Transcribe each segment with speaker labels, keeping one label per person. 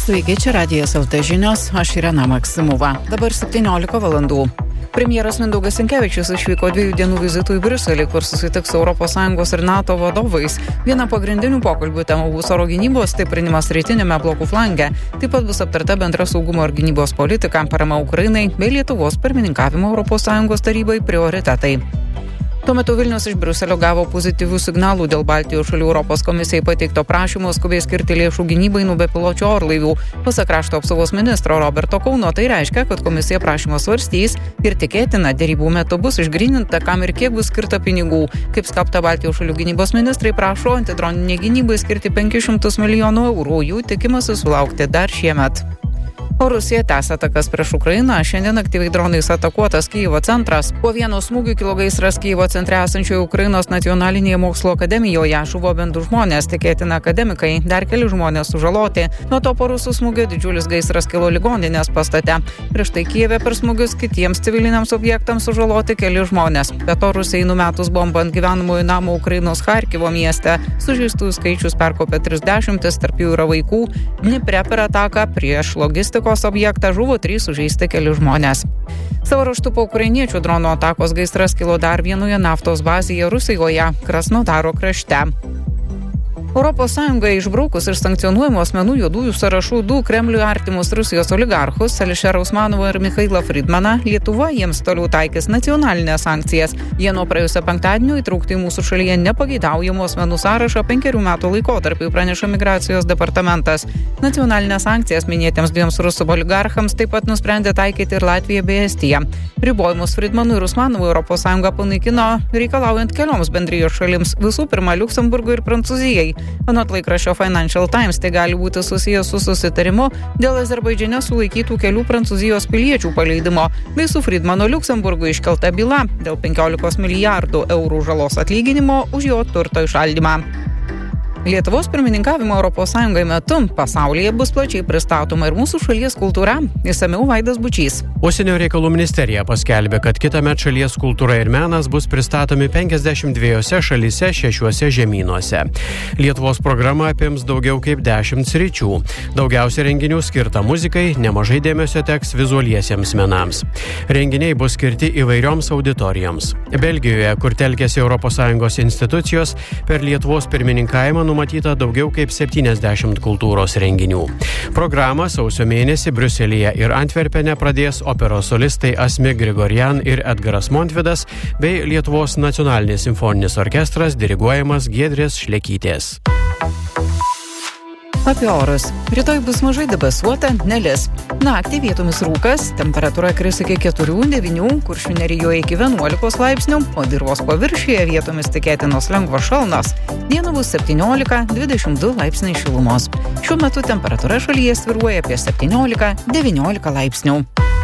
Speaker 1: Sveiki, čia Radijas LT žinios, aš Irena Maksimova. Dabar 17 valandų. Premjeras Mindaugas Sinkevičius išvyko 2 dienų vizitų į Briuselį, kur susitiks su ES ir NATO vadovais. Viena pagrindinių pokalbių temų bus oro gynybos stiprinimas rytiniame blokų flange. Taip pat bus aptarta bendra saugumo ir gynybos politika, parama Ukrainai bei Lietuvos pirmininkavimo ES tarybai prioritetai. Tuo metu Vilnius iš Briuselio gavo pozityvių signalų dėl Baltijos šalių Europos komisijai pateikto prašymo skubiai skirti lėšų gynybai nuo bepiločių orlaivių. Pasak krašto apsaugos ministro Roberto Kauno, tai reiškia, kad komisija prašymą svarstys ir tikėtina, derybų metu bus išgryninta, kam ir kiek bus skirta pinigų. Kaip skelbta, Baltijos šalių gynybos ministrai prašo antidroniniai gynybai skirti 500 milijonų eurų, jų tikimasi sulaukti dar šiemet. O Rusija tęsia atakas prieš Ukrainą. Šiandien aktyviai dronais atakuotas Kijevo centras. Po vieno smūgių kilo gaisras Kijevo centre esančioje Ukrainos nacionalinėje mokslo akademijoje. Žuvo bent 2 žmonės, tikėtina akademikai, dar keli žmonės sužaloti. Nuo to po rusų smūgio didžiulis gaisras kilo ligoninės pastate. Prieš tai Kijeve per smūgius kitiems civiliniams objektams sužaloti keli žmonės. Be to Rusijai numetus bombą ant gyvenamųjų namų Ukrainos Charkivo mieste. Sužeistųjų skaičius perkopė 30, tarp jų yra vaikų. Dnipre per ataką prieš logistikos objektą žuvo 3, sužeisti keli žmonės. Savo ruožtu po ukrainiečių dronų atakos gaisras kilo dar vienoje naftos bazėje Rusijoje, Krasnodaro krašte. ES išbraukus iš sankcionuojamų asmenų juodųjų sąrašų 2 Kremliui artimus Rusijos oligarchus Ališerą Usmanovą ir Michailą Friedmaną, Lietuva jiems toliau taikys nacionalinės sankcijas. Jie nuo praėjusio penktadienio įtraukti į mūsų šalyje nepageidaujamų asmenų sąrašą 5 metų laikotarpiui, praneša Migracijos departamentas. Nacionalinės sankcijas minėtiems 2 rusų oligarchams taip pat nusprendė taikyti ir Latvija bei Estija. Ribojimus Friedmanui ir Usmanovui ES panaikino, reikalaujant kelioms bendrijos šalims, visų pirma Liuksemburgui ir Prancūzijai. Anot laikraščio Financial Times, tai gali būti susijęs su susitarimu dėl Azerbaidžane sulaikytų kelių Prancūzijos piliečių paleidimo, bei su Friedmano Liuksemburgui iškelta byla dėl 15 milijardų eurų žalos atlyginimo už jo turto įšaldymą. Lietuvos pirmininkavimo ES metu pasaulyje bus plačiai pristatoma ir mūsų šalies kultūra. Išsamiau Vaidas Bučys.
Speaker 2: Užsienio reikalų ministerija paskelbė, kad kitąmet šalies kultūra ir menas bus pristatomi 52 šalyse 6 žemynuose. Lietuvos programa apims daugiau kaip 10 sričių. Daugiausia renginių skirta muzikai, nemažai dėmesio teks vizualiesiems menams. Renginiai bus skirti įvairioms auditorijoms. Belgijoje, kur telkėsi ES institucijos, per Lietuvos pirmininkavimą numatyta daugiau kaip 70 kultūros renginių. Programą sausio mėnesį Briuselyje ir Antverpene pradės operos solistai Asmik Grigorian ir Edgaras Montvidas bei Lietuvos nacionalinis simfoninis orkestras diriguojamas Giedrės Šlekytės.
Speaker 1: Apie orus. Rytoj bus mažai debesuota, nelis. Naktį vietomis rūkas, temperatūra kris iki 4-9, Kuršių Nerijoje iki 11 laipsnių, o dirvos paviršiuje vietomis tikėtinos lengvos šalnos. Dieną bus 17-22 laipsniai šilumos. Šiuo metu temperatūra šalyje svyruoja apie 17-19 laipsnių.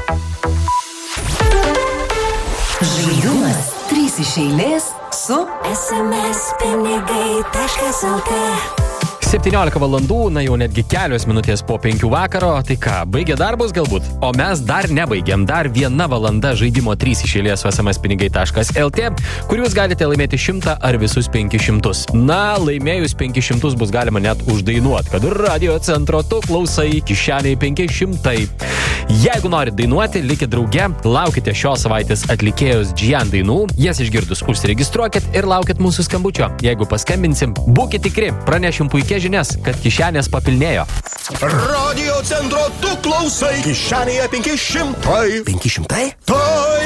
Speaker 3: Žaidumas 3 iš eilės su sms-pinigai.lt.
Speaker 4: 17 valandų, jau netgi kelios minutės po 5 vakaro, tai ką, baigė darbus galbūt? O mes dar nebaigėm, dar 1 valanda žaidimo 3 iš eilės su sms-pinigai.lt, kur jūs galite laimėti 100 ar visus 500. Na, laimėjus 500 bus galima net uždainuoti, kad radio centro tu klausai, kišeniai 500. Jeigu norit dainuoti, likit drauge, laukite šios savaitės atlikėjos Džian dainų, jas išgirdus užsiregistruokit ir laukit mūsų skambučio. Jeigu paskambinsim, būkit tikri, pranešim puikiai žinias, kad kišenės papilnėjo.
Speaker 5: Radio centro tu klausai, kišenėje 500. 500? Tai